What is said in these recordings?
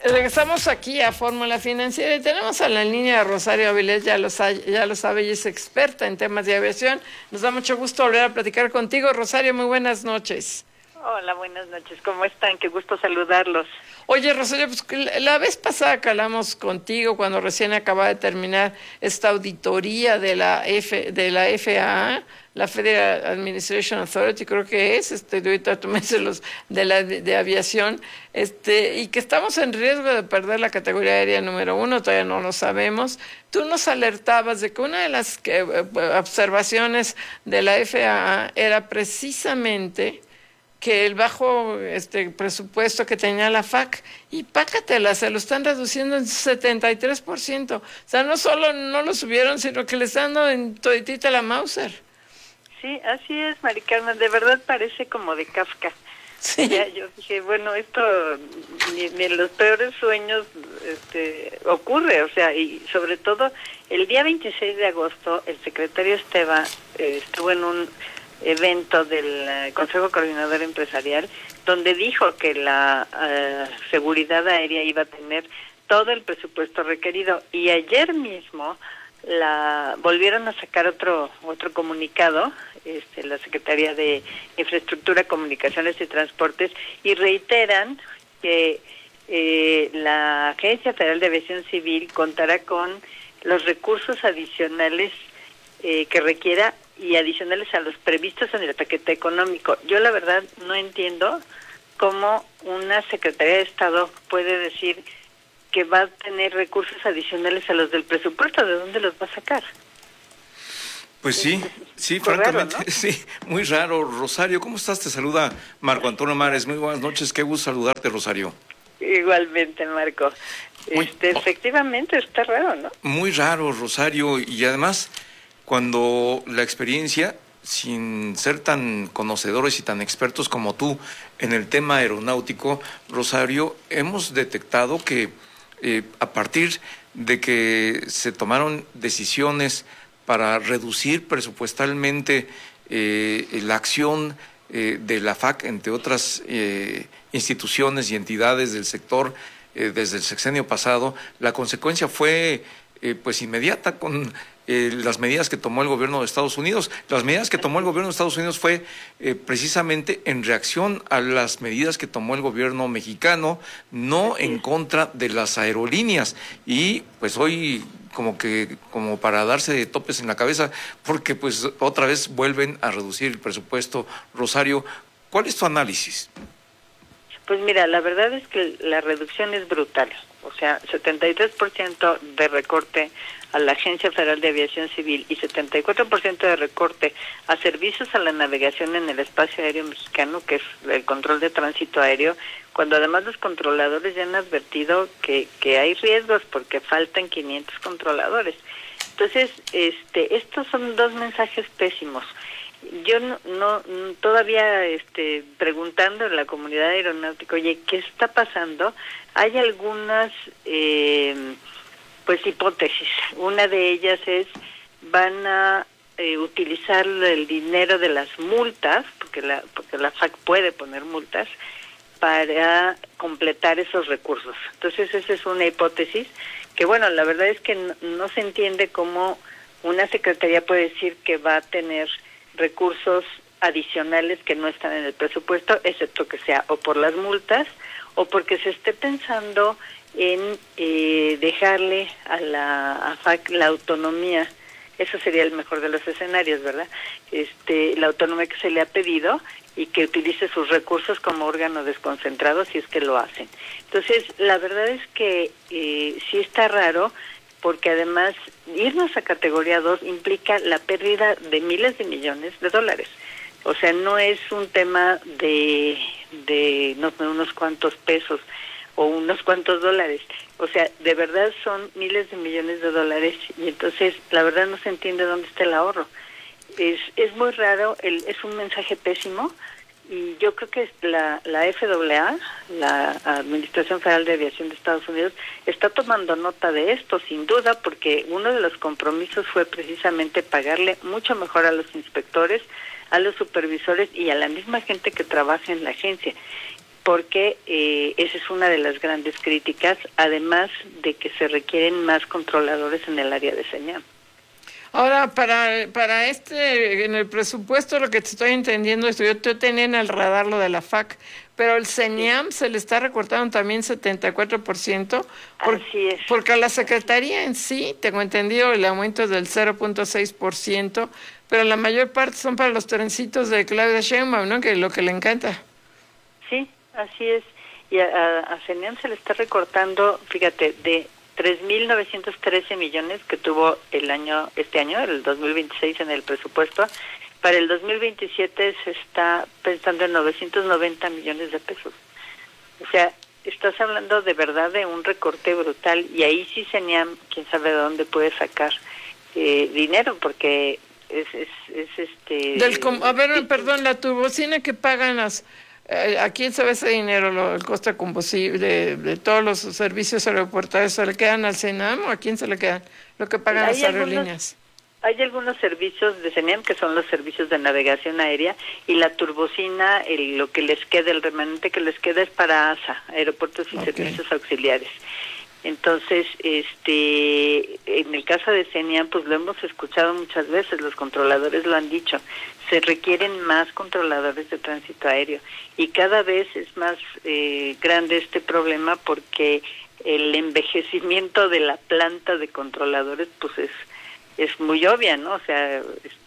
Regresamos aquí a Fórmula Financiera y tenemos a la línea a Rosario Avilés, ya lo sabe, y es experta en temas de aviación. Nos da mucho gusto volver a platicar contigo. Rosario, muy buenas noches. Hola, buenas noches. ¿Cómo están? Qué gusto saludarlos. Oye, Rosario, pues la vez pasada que hablamos contigo, cuando recién acaba de terminar esta auditoría de la FAA, la Federal Administration Authority, creo que es, ahorita tú me dices los de aviación, y que estamos en riesgo de perder la categoría aérea número 1, todavía no lo sabemos. Tú nos alertabas de que una de las observaciones de la FAA era precisamente que el bajo presupuesto que tenía la FAC, y pácatela, se lo están reduciendo en 73%. O sea, no solo no lo subieron, sino que le están dando en toditita la Mauser. Sí, así es, Mari Carmen, de verdad parece como de Kafka. Sí. Ya, yo dije, bueno, esto ni en los peores sueños ocurre, o sea, y sobre todo el día 26 de agosto el secretario Esteva estuvo en un evento del Consejo Coordinador Empresarial, donde dijo que la seguridad aérea iba a tener todo el presupuesto requerido, y ayer mismo volvieron a sacar otro comunicado, la Secretaría de Infraestructura, Comunicaciones y Transportes, y reiteran que la Agencia Federal de Aviación Civil contará con los recursos adicionales que requiera, y adicionales a los previstos en el paquete económico. Yo la verdad no entiendo cómo una Secretaría de Estado puede decir que va a tener recursos adicionales a los del presupuesto. ¿De dónde los va a sacar? Pues sí, francamente, raro, ¿no? Sí, muy raro. Rosario, ¿cómo estás? Te saluda Marco Antonio Mares. Muy buenas noches, qué gusto saludarte, Rosario. Igualmente, Marco. Efectivamente está raro, ¿no? Muy raro, Rosario, y además cuando la experiencia, sin ser tan conocedores y tan expertos como tú en el tema aeronáutico, Rosario, hemos detectado que a partir de que se tomaron decisiones para reducir presupuestalmente la acción de la FAC, entre otras instituciones y entidades del sector desde el sexenio pasado, la consecuencia fue pues inmediata con las medidas que tomó el gobierno de Estados Unidos. Las medidas que tomó el gobierno de Estados Unidos fue precisamente en reacción a las medidas que tomó el gobierno mexicano, no en contra de las aerolíneas. Y pues hoy como para darse de topes en la cabeza, porque pues otra vez vuelven a reducir el presupuesto. Rosario, ¿cuál es tu análisis? Pues mira, la verdad es que la reducción es brutal. O sea, 73% de recorte a la Agencia Federal de Aviación Civil y 74% de recorte a servicios a la navegación en el espacio aéreo mexicano, que es el control de tránsito aéreo, cuando además los controladores ya han advertido que hay riesgos porque faltan 500 controladores. Entonces, estos son dos mensajes pésimos. Yo no todavía preguntando en la comunidad aeronáutica, oye, ¿qué está pasando? Hay algunas pues hipótesis. Una de ellas es van a utilizar el dinero de las multas, porque la FAC puede poner multas para completar esos recursos. Entonces esa es una hipótesis que, bueno, la verdad es que no se entiende cómo una secretaría puede decir que va a tener recursos adicionales que no están en el presupuesto, excepto que sea o por las multas o porque se esté pensando en dejarle a la FAC la autonomía. Eso sería el mejor de los escenarios, ¿verdad? La autonomía que se le ha pedido y que utilice sus recursos como órgano desconcentrado si es que lo hacen. Entonces, la verdad es que sí está raro, porque además irnos a categoría 2 implica la pérdida de miles de millones de dólares. O sea, no es un tema de unos cuantos pesos o unos cuantos dólares. O sea, de verdad son miles de millones de dólares, y entonces la verdad no se entiende dónde está el ahorro. Es muy raro, es un mensaje pésimo, y yo creo que la FAA, la Administración Federal de Aviación de Estados Unidos, está tomando nota de esto, sin duda, porque uno de los compromisos fue precisamente pagarle mucho mejor a los inspectores, a los supervisores y a la misma gente que trabaja en la agencia. porque esa es una de las grandes críticas, además de que se requieren más controladores en el área de CENIAM. Ahora, para en el presupuesto, lo que te estoy entendiendo, yo tenía en el radar lo de la FAC, pero el CENIAM se le está recortando también 74%. Así es. Porque a la Secretaría en sí, tengo entendido, el aumento es del 0.6%, pero la mayor parte son para los trencitos de Claudia Sheinbaum, ¿no? Que es lo que le encanta. Sí, así es. Y a CENIAM se le está recortando, fíjate, de 3.913 millones que tuvo este año, el 2026 en el presupuesto. Para el 2027 se está pensando en 990 millones de pesos. O sea, estás hablando de verdad de un recorte brutal, y ahí sí CENIAM, quién sabe de dónde puede sacar dinero, porque es a ver, perdón, la turbocina que pagan ¿a quién se va ese dinero? El costo de combustible de todos los servicios aeroportuarios, ¿se le quedan al CENIAM o a quién se le quedan lo que pagan las aerolíneas? Hay algunos servicios de CENIAM que son los servicios de navegación aérea, y la turbocina, lo que les queda, el remanente que les queda es para ASA, Aeropuertos y Servicios Auxiliares. Entonces, en el caso de CENIAM, pues lo hemos escuchado muchas veces, los controladores lo han dicho, se requieren más controladores de tránsito aéreo, y cada vez es más grande este problema, porque el envejecimiento de la planta de controladores pues es muy obvia, ¿no? O sea,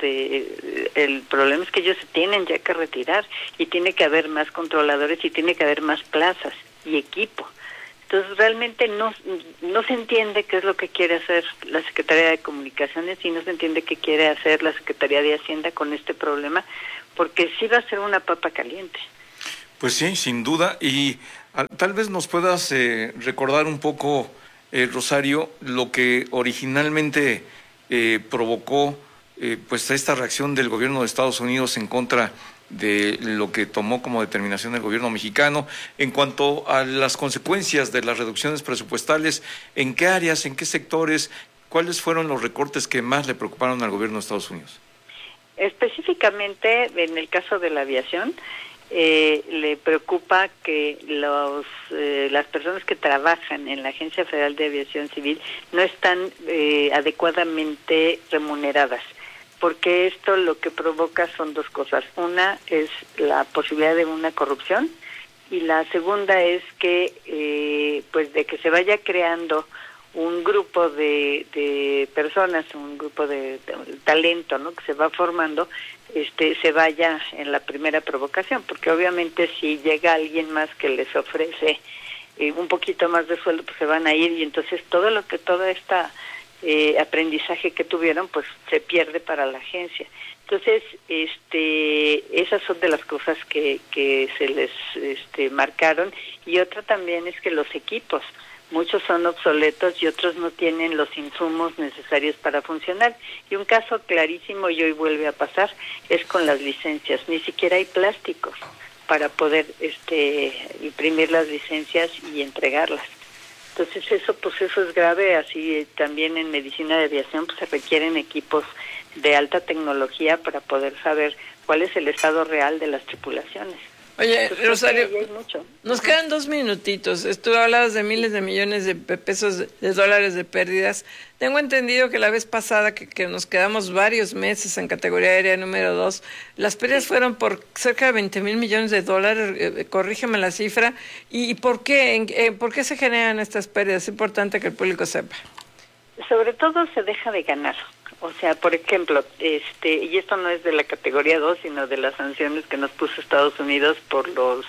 el problema es que ellos se tienen ya que retirar, y tiene que haber más controladores, y tiene que haber más plazas y equipo. Entonces realmente no se entiende qué es lo que quiere hacer la Secretaría de Comunicaciones, y no se entiende qué quiere hacer la Secretaría de Hacienda con este problema, porque sí va a ser una papa caliente. Pues sí, sin duda, y tal vez nos puedas recordar un poco, Rosario, lo que originalmente provocó pues esta reacción del gobierno de Estados Unidos en contra de lo que tomó como determinación el gobierno mexicano en cuanto a las consecuencias de las reducciones presupuestales. ¿En qué áreas, en qué sectores, cuáles fueron los recortes que más le preocuparon al gobierno de Estados Unidos? Específicamente en el caso de la aviación, le preocupa que las personas que trabajan en la Agencia Federal de Aviación Civil no están adecuadamente remuneradas, porque esto lo que provoca son dos cosas. Una es la posibilidad de una corrupción, y la segunda es que pues de que se vaya creando un grupo de personas, un grupo de talento, ¿no?, que se va formando, se vaya en la primera provocación, porque obviamente si llega alguien más que les ofrece un poquito más de sueldo, pues se van a ir, y entonces todo esta aprendizaje que tuvieron pues se pierde para la agencia. Entonces esas son de las cosas que se les marcaron. Y otra también es que los equipos, muchos son obsoletos y otros no tienen los insumos necesarios para funcionar. Y un caso clarísimo, y hoy vuelve a pasar, es con las licencias. Ni siquiera hay plásticos para poder imprimir las licencias y entregarlas. Entonces eso es grave. Así también en medicina de aviación pues se requieren equipos de alta tecnología para poder saber cuál es el estado real de las tripulaciones. Oye, Rosario, nos quedan 2 minutitos. Tú hablabas de miles de millones de pesos, de dólares de pérdidas. Tengo entendido que la vez pasada que nos quedamos varios meses en categoría aérea número 2, las pérdidas fueron por cerca de 20,000 millones de dólares. Corrígeme la cifra. ¿Y por qué? ¿Por qué se generan estas pérdidas? Es importante que el público sepa. Sobre todo se deja de ganar. O sea, por ejemplo, y esto no es de la categoría 2, sino de las sanciones que nos puso Estados Unidos por los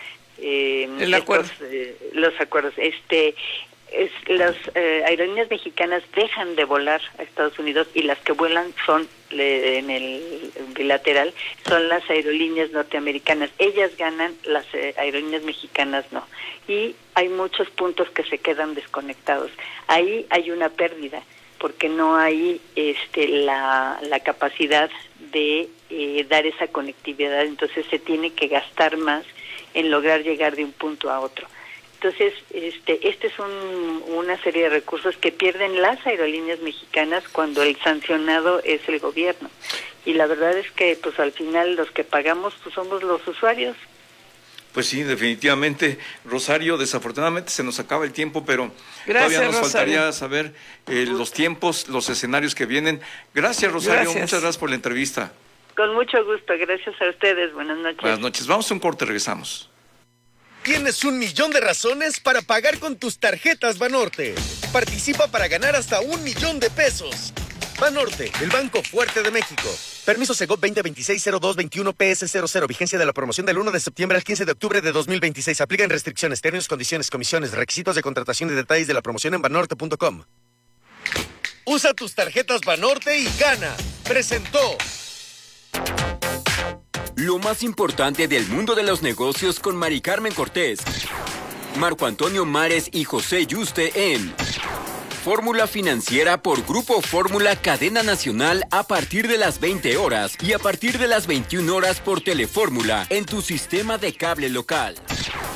los acuerdos. Las aerolíneas mexicanas dejan de volar a Estados Unidos, y las que vuelan son en el bilateral, son las aerolíneas norteamericanas. Ellas ganan, las aerolíneas mexicanas no. Y hay muchos puntos que se quedan desconectados. Ahí hay una pérdida, porque no hay la capacidad de dar esa conectividad. Entonces se tiene que gastar más en lograr llegar de un punto a otro. Entonces, es una serie de recursos que pierden las aerolíneas mexicanas cuando el sancionado es el gobierno. Y la verdad es que pues al final los que pagamos pues somos los usuarios. Pues sí, definitivamente, Rosario, desafortunadamente se nos acaba el tiempo, pero gracias, todavía nos Rosario. faltaría saber los tiempos, los escenarios que vienen. Gracias, Rosario, Gracias. muchas gracias por la entrevista. Con mucho gusto, gracias a ustedes, buenas noches. Buenas noches, vamos a un corte, regresamos. Tienes 1,000,000 de razones para pagar con tus tarjetas Banorte. Participa para ganar hasta 1,000,000 de pesos. Banorte, el banco fuerte de México. Permiso Segov 2026-0221-PS00. Vigencia de la promoción del 1 de septiembre al 15 de octubre de 2026. Aplican restricciones, términos, condiciones, comisiones, requisitos de contratación y detalles de la promoción en banorte.com. Usa tus tarjetas Banorte y gana. Presentó. Lo más importante del mundo de los negocios con Mari Carmen Cortés, Marco Antonio Mares y José Yuste en Fórmula Financiera por Grupo Fórmula Cadena Nacional a partir de las 20 horas y a partir de las 21 horas por Telefórmula en tu sistema de cable local.